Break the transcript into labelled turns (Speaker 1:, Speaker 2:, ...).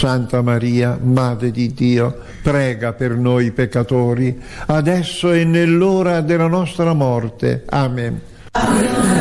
Speaker 1: Santa Maria, Madre di Dio, prega per noi peccatori, adesso e nell'ora della nostra morte. Amen.